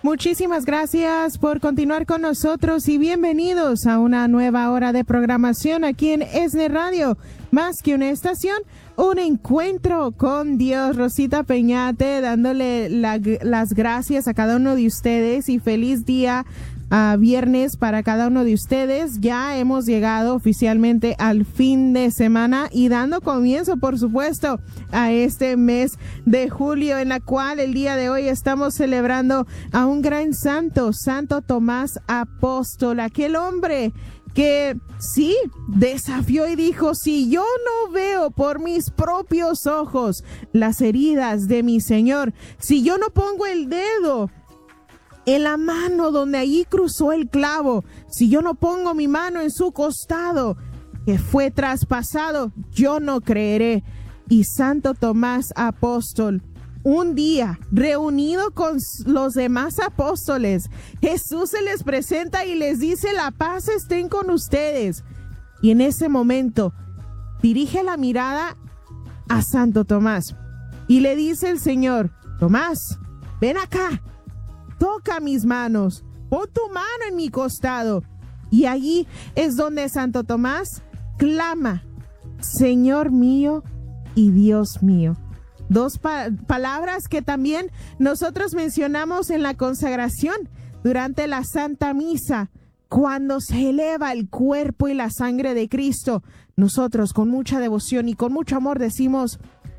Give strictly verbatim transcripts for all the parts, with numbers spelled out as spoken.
Muchísimas gracias por continuar con nosotros y bienvenidos a una nueva hora de programación aquí en ESNE Radio. Más que una estación, un encuentro con Dios. Rosita Peñate dándole la, las gracias a cada uno de ustedes y feliz día a viernes para cada uno de ustedes. Ya hemos llegado oficialmente al fin de semana y dando comienzo, por supuesto, a este mes de julio, en la cual el día de hoy estamos celebrando a un gran santo, Santo Tomás Apóstol, aquel hombre que sí desafió y dijo: si yo no veo por mis propios ojos las heridas de mi Señor, si yo no pongo el dedo en la mano donde allí cruzó el clavo, si yo no pongo mi mano en su costado que fue traspasado, yo no creeré. Y Santo Tomás Apóstol, un día reunido con los demás apóstoles, Jesús se les presenta y les dice: la paz estén con ustedes. Y en ese momento dirige la mirada a Santo Tomás y le dice el Señor: Tomás, ven acá. Toca mis manos, pon tu mano en mi costado. Y allí es donde Santo Tomás clama: Señor mío y Dios mío. Dos pa- palabras que también nosotros mencionamos en la consagración durante la Santa Misa. Cuando se eleva el cuerpo y la sangre de Cristo, nosotros con mucha devoción y con mucho amor decimos: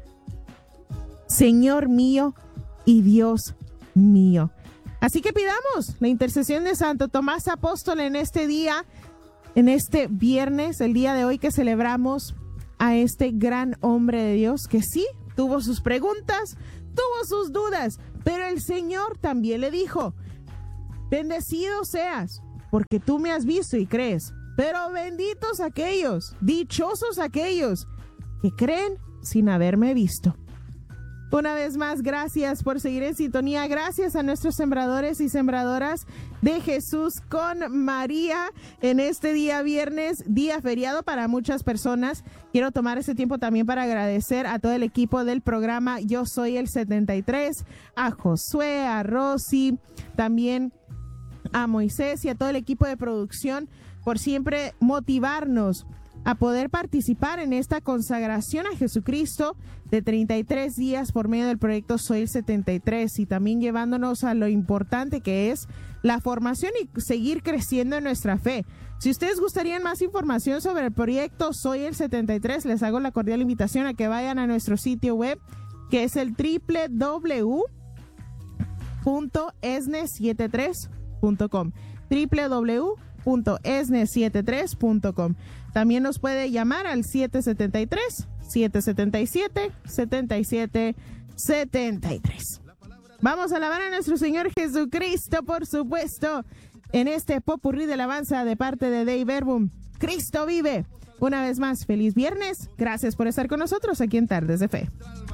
Señor mío y Dios mío. Así que pidamos la intercesión de Santo Tomás Apóstol en este día, en este viernes, el día de hoy que celebramos a este gran hombre de Dios que sí tuvo sus preguntas, tuvo sus dudas, pero el Señor también le dijo: bendecido seas, porque tú me has visto y crees, pero benditos aquellos, dichosos aquellos que creen sin haberme visto. Una vez más, gracias por seguir en sintonía. Gracias a nuestros sembradores y sembradoras de Jesús con María en este día viernes, día feriado para muchas personas. Quiero tomar este tiempo también para agradecer a todo el equipo del programa Yo Soy el setenta y tres, a Josué, a Rosy, también a Moisés y a todo el equipo de producción por siempre motivarnos a poder participar en esta consagración a Jesucristo de treinta y tres días por medio del proyecto Soy el setenta y tres, y también llevándonos a lo importante que es la formación y seguir creciendo en nuestra fe. Si ustedes gustarían más información sobre el proyecto Soy el setenta y tres, les hago la cordial invitación a que vayan a nuestro sitio web, que es el doble u doble u doble u punto esne setenta y tres punto com, doble u doble u doble u punto esne setenta y tres punto com. También nos puede llamar al siete siete tres, siete siete siete, siete siete siete tres. Vamos a alabar a nuestro Señor Jesucristo, por supuesto, en este popurrí de alabanza de parte de Dei Verbum. Cristo vive. Una vez más, feliz viernes. Gracias por estar con nosotros aquí en Tardes de Fe.